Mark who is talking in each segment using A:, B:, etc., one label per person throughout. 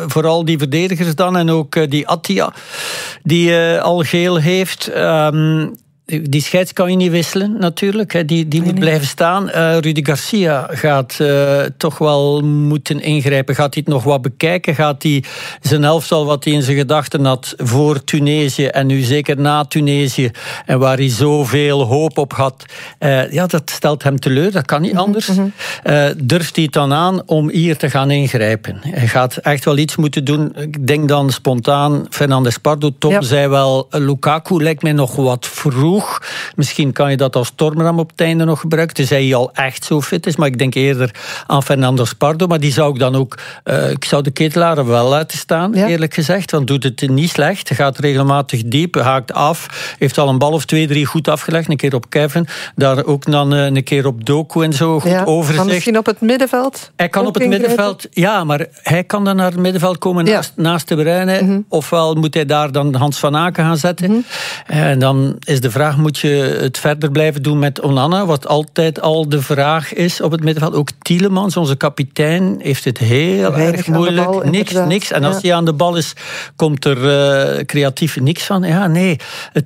A: vooral die verdedigers dan en ook die Attia, die al geel heeft. Die scheids kan je niet wisselen, natuurlijk. Die moet blijven staan. Rudi Garcia gaat toch wel moeten ingrijpen. Gaat hij het nog wat bekijken? Gaat hij zijn elftal, wat hij in zijn gedachten had voor Tunesië en nu zeker na Tunesië, en waar hij zoveel hoop op had, dat stelt hem teleur. Dat kan niet anders. Durft hij het dan aan om hier te gaan ingrijpen? Hij gaat echt wel iets moeten doen. Ik denk dan spontaan Fernandes Pardo. Tom zei wel, Lukaku lijkt mij nog wat vroeg. Misschien kan je dat als stormram op het einde nog gebruiken, tenzij hij al echt zo fit is. Maar ik denk eerder aan Fernandes Pardo. Maar die zou ik dan ook... ik zou de Ketelaar wel laten staan, eerlijk gezegd. Want doet het niet slecht. Hij gaat regelmatig diep, haakt af. Heeft al een bal of 2-3 goed afgelegd. Een keer op Kevin. Daar ook dan een keer op Doku en zo. Goed overzicht.
B: Maar misschien op het middenveld?
A: Hij kan op het middenveld... Ja, maar hij kan dan naar het middenveld komen naast De Bruyne. Ofwel moet hij daar dan Hans van Aken gaan zetten. En dan is de vraag, moet je het verder blijven doen met Onana, wat altijd al de vraag is op het middenveld. Ook Tielemans, onze kapitein, heeft het heel erg moeilijk. Bal, niks. En als hij aan de bal is, komt er creatief niks van. Ja, nee.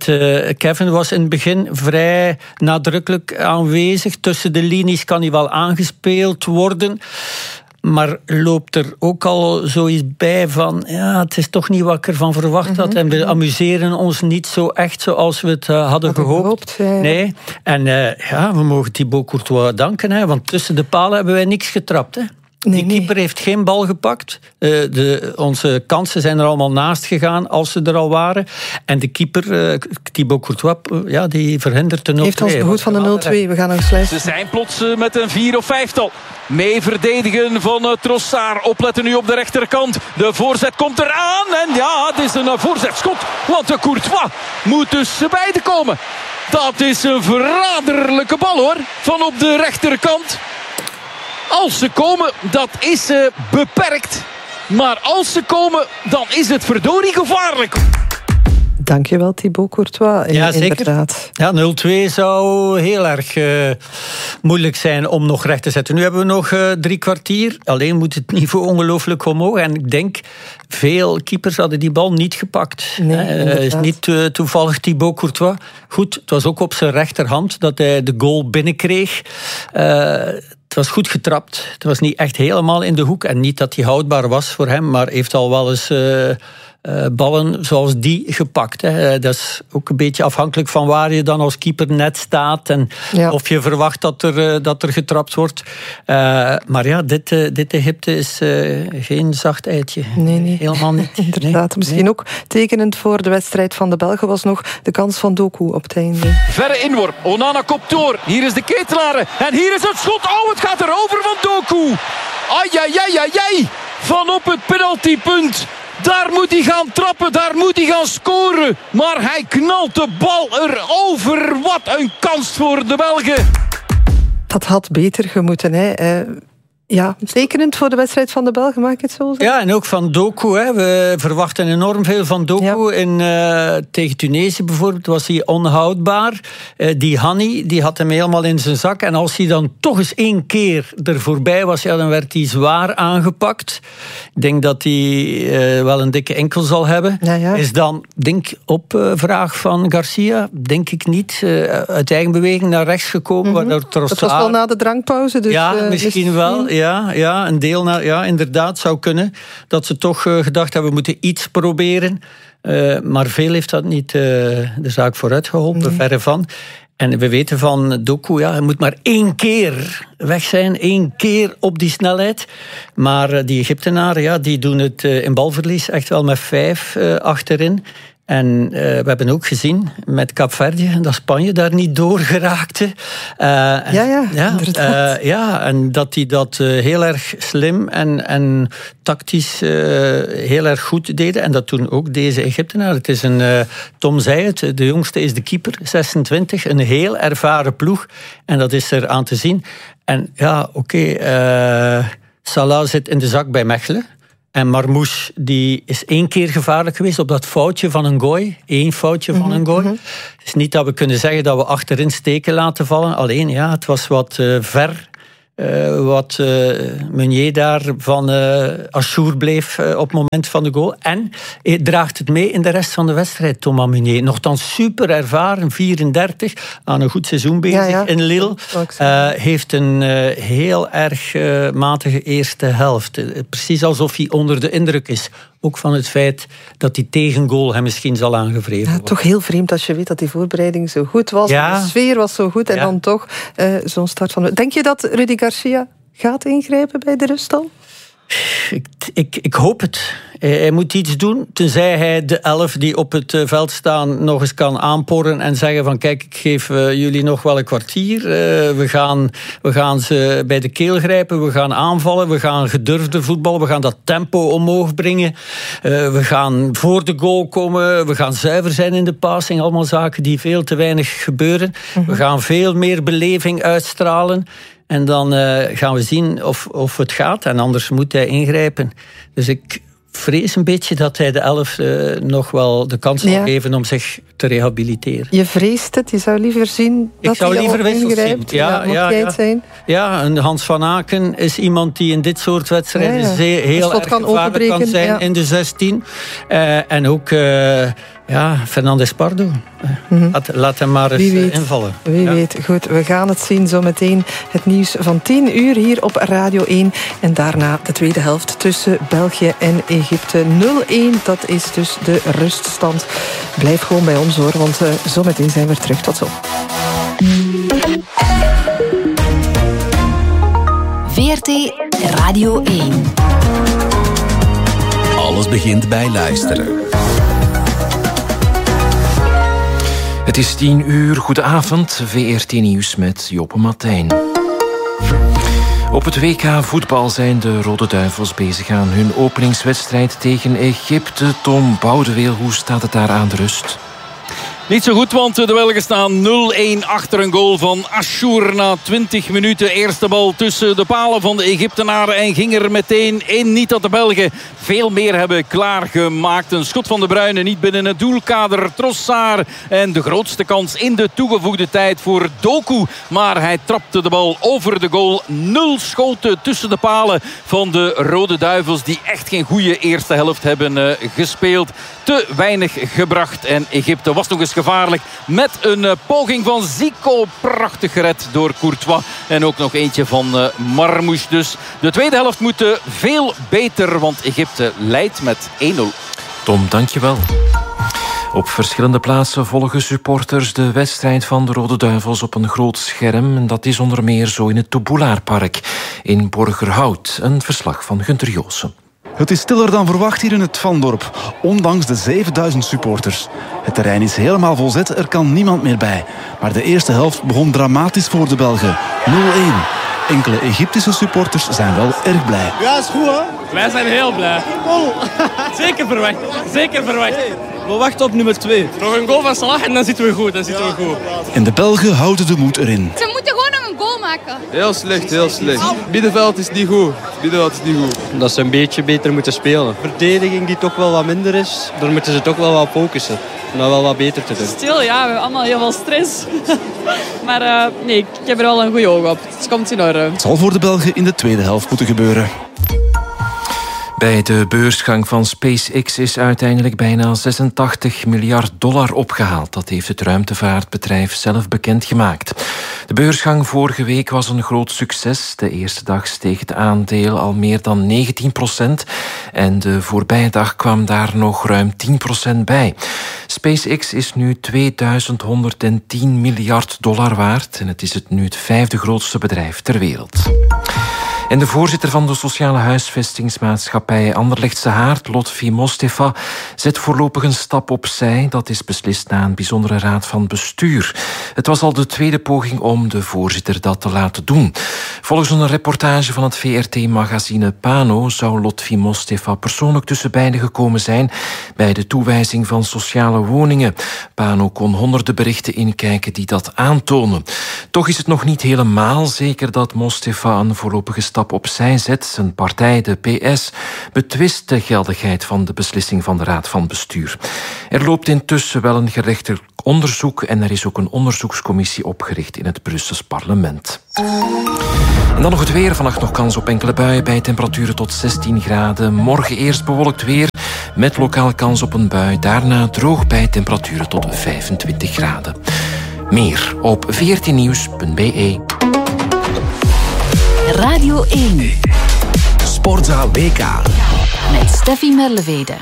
A: Kevin was in het begin vrij nadrukkelijk aanwezig. Tussen de linies kan hij wel aangespeeld worden. Maar loopt er ook al zoiets bij van, het is toch niet wat ik ervan verwacht had. En we amuseren ons niet zo echt zoals we het hadden gehoopt. Nee. En we mogen Thibaut Courtois danken. Hè, want tussen de palen hebben wij niks getrapt. Hè. Die keeper heeft geen bal gepakt. Onze kansen zijn er allemaal naast gegaan als ze er al waren. En de keeper, Thibaut Courtois, die verhindert de 0-2.
B: Heeft ons behoed van de 0-2. We gaan nog sluiten.
C: Ze zijn plots met een 4 of 5-tal. Mee verdedigen van Trossard. Opletten nu op de rechterkant. De voorzet komt eraan. En het is een voorzetschot. Want de Courtois moet dus beide komen. Dat is een verraderlijke bal hoor. Van op de rechterkant. Als ze komen, dat is beperkt. Maar als ze komen, dan is het verdorie gevaarlijk.
B: Dankjewel Thibaut Courtois.
A: Ja, zeker.
B: Inderdaad.
A: Ja, 0-2 zou heel erg moeilijk zijn om nog recht te zetten. Nu hebben we nog 3 kwartier. Alleen moet het niveau ongelooflijk omhoog. En ik denk, veel keepers hadden die bal niet gepakt. Is niet toevallig Thibaut Courtois. Goed, het was ook op zijn rechterhand dat hij de goal binnenkreeg. Het was goed getrapt. Het was niet echt helemaal in de hoek. En niet dat hij houdbaar was voor hem, maar heeft al wel eens ballen zoals die gepakt. Hè. Dat is ook een beetje afhankelijk van waar je dan als keeper net staat. En of je verwacht dat er getrapt wordt. Maar ja, dit Egypte is geen zacht eitje.
B: Nee.
A: Helemaal niet.
B: Inderdaad, misschien ook tekenend voor de wedstrijd van de Belgen was nog de kans van Doku op het einde.
C: Verre inworp. Onana kopt door. Hier is de Ketelaar. En hier is het schot. Het gaat erover van Doku. Ai. Van op het penaltypunt. Daar moet hij gaan trappen, daar moet hij gaan scoren. Maar hij knalt de bal erover. Wat een kans voor de Belgen.
B: Dat had beter gemoeten, hè. Tekenend voor de wedstrijd van de Belgen, mag ik het zo zeggen?
A: Ja, en ook van Doku. Hè. We verwachten enorm veel van Doku. Tegen Tunesië bijvoorbeeld was hij onhoudbaar. Die Hani, die had hem helemaal in zijn zak. En als hij dan toch eens 1 keer er voorbij was, dan werd hij zwaar aangepakt. Ik denk dat hij wel een dikke enkel zal hebben. Is dan, op vraag van Garcia, denk ik niet, uit eigen beweging naar rechts gekomen.
B: Dat was wel na de drankpauze. Dus,
A: misschien wel. Ja, een deel inderdaad zou kunnen. Dat ze toch gedacht hebben, we moeten iets proberen. Maar veel heeft dat niet de zaak vooruit geholpen, verre van. En we weten van Doku, hij moet maar 1 keer weg zijn. 1 keer op die snelheid. Maar die Egyptenaren, die doen het in balverlies echt wel met 5 achterin. En we hebben ook gezien met Kaapverdië dat Spanje daar niet door geraakte.
B: Inderdaad.
A: En dat die dat heel erg slim en tactisch heel erg goed deden. En dat doen ook deze Egyptenaren. Het is Tom zei het, de jongste is de keeper, 26. Een heel ervaren ploeg. En dat is er aan te zien. En Salah zit in de zak bij Mechelen. En Marmouche, die is 1 keer gevaarlijk geweest op dat foutje van een gooi. 1 foutje van een gooi. Het is niet dat we kunnen zeggen dat we achterin steken laten vallen. Alleen, het was wat ver wat Meunier daar van ajour bleef op het moment van de goal. En draagt het mee in de rest van de wedstrijd, Thomas Meunier. Nochtans super ervaren, 34, aan een goed seizoen bezig in Lille. Heeft een heel erg matige eerste helft. Precies alsof hij onder de indruk is. Ook van het feit dat die tegengoal hem misschien zal aangevreven worden.
B: Toch heel vreemd als je weet dat die voorbereiding zo goed was. De sfeer was zo goed en dan toch zo'n start van... Denk je dat Rudi Garcia gaat ingrijpen bij de rust al?
A: Ik hoop het. Hij moet iets doen, tenzij hij de 11 die op het veld staan nog eens kan aanporren en zeggen van kijk, ik geef jullie nog wel een kwartier. We gaan ze bij de keel grijpen, we gaan aanvallen, we gaan gedurfde voetbal, we gaan dat tempo omhoog brengen. We gaan voor de goal komen, we gaan zuiver zijn in de passing. Allemaal zaken die veel te weinig gebeuren. We gaan veel meer beleving uitstralen. En dan gaan we zien of het gaat. En anders moet hij ingrijpen. Dus ik vrees een beetje dat hij de 11 nog wel de kans zal geven om zich te rehabiliteren.
B: Je vreest het? Je zou liever zien dat hij al ingrijpt?
A: Ja, en Hans van Aken is iemand die in dit soort wedstrijden heel erg gevaarlijk kan zijn in de 16. En ook... Fernandes Pardo. Laat hem maar eens invallen.
B: Wie weet. Goed, we gaan het zien zometeen. Het nieuws van 10 uur hier op Radio 1. En daarna de tweede helft tussen België en Egypte. 0-1, dat is dus de ruststand. Blijf gewoon bij ons hoor, want zometeen zijn we terug. Tot zo.
D: VRT Radio 1.
E: Alles begint bij luisteren. Het is 10 uur. Goedenavond. VRT Nieuws met Joppe Martijn. Op het WK voetbal zijn de Rode Duivels bezig aan hun openingswedstrijd tegen Egypte. Tom Boudeweel, hoe staat het daar aan de rust?
C: Niet zo goed, want de Belgen staan 0-1 achter een goal van Achour na 20 minuten. Eerste bal tussen de palen van de Egyptenaren en ging er meteen in. Niet dat de Belgen veel meer hebben klaargemaakt. Een schot van De Bruyne niet binnen het doelkader. Trossard en de grootste kans in de toegevoegde tijd voor Doku. Maar hij trapte de bal over de goal. 0 schoten tussen de palen van de Rode Duivels, die echt geen goede eerste helft hebben gespeeld. Te weinig gebracht en Egypte was nog eens gevaarlijk met een poging van Zico. Prachtig gered door Courtois. En ook nog eentje van Marmouche. Dus de tweede helft moet veel beter, want Egypte leidt met 1-0.
E: Tom, dankjewel. Op verschillende plaatsen volgen supporters de wedstrijd van de Rode Duivels op een groot scherm. En dat is onder meer zo in het Toboulaarpark in Borgerhout. Een verslag van Gunther Joossen.
F: Het is stiller dan verwacht hier in het Vandorp, ondanks de 7000 supporters. Het terrein is helemaal volzet, er kan niemand meer bij. Maar de eerste helft begon dramatisch voor de Belgen. 0-1. Enkele Egyptische supporters zijn wel erg blij.
G: Ja, is goed hè? Wij zijn heel blij. Zeker verwacht. Zeker verwacht. We wachten op nummer 2. Nog een goal van Salah en dan zitten we goed.
F: En de Belgen houden de moed erin.
H: Ze moeten gewoon nog een goal maken.
I: Heel slecht, heel slecht. Middenveld is niet goed.
J: Dat ze een beetje beter moeten spelen. Verdediging die toch wel wat minder is, daar moeten ze toch wel wat focussen. Om dat wel wat beter te doen.
K: Stil, ja, we hebben allemaal heel veel stress. Maar nee, ik heb er wel een goede oog op. Het komt in orde.
F: Het zal voor de Belgen in de tweede helft moeten gebeuren.
E: Bij de beursgang van SpaceX is uiteindelijk bijna $86 miljard opgehaald. Dat heeft het ruimtevaartbedrijf zelf bekendgemaakt. De beursgang vorige week was een groot succes. De eerste dag steeg het aandeel al meer dan 19%. En de voorbije dag kwam daar nog ruim 10% bij. SpaceX is nu $2110 miljard waard. En het is nu het 5e grootste bedrijf ter wereld. En de voorzitter van de sociale huisvestingsmaatschappij Anderlechtse Haard, Lotfi Mostefa, zet voorlopig een stap opzij. Dat is beslist na een bijzondere raad van bestuur. Het was al de tweede poging om de voorzitter dat te laten doen. Volgens een reportage van het VRT-magazine Pano zou Lotfi Mostefa persoonlijk tussen beiden gekomen zijn bij de toewijzing van sociale woningen. Pano kon honderden berichten inkijken die dat aantonen. Toch is het nog niet helemaal zeker dat Mostefa een voorlopige stap stap opzij zet. Zijn partij, de PS, betwist de geldigheid van de beslissing van de Raad van Bestuur. Er loopt intussen wel een gerechtelijk onderzoek en er is ook een onderzoekscommissie opgericht in het Brussels parlement. En dan nog het weer. Vannacht nog kans op enkele buien bij temperaturen tot 16 graden. Morgen eerst bewolkt weer met lokaal kans op een bui. Daarna droog bij temperaturen tot 25 graden. Meer op 14nieuws.be.
D: Radio 1.
H: Sportzaal WK.
D: Met Steffi Merlevede.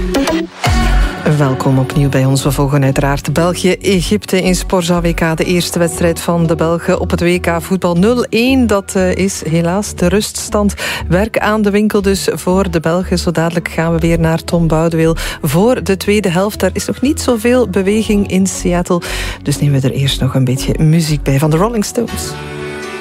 B: Welkom opnieuw bij ons. We volgen uiteraard België-Egypte in Sportzaal WK. De eerste wedstrijd van de Belgen op het WK voetbal 0-1. Dat is helaas de ruststand. Werk aan de winkel dus voor de Belgen. Zo dadelijk gaan we weer naar Tom Boudeweel voor de tweede helft. Daar is nog niet zoveel beweging in Seattle. Dus nemen we er eerst nog een beetje muziek bij van de Rolling Stones.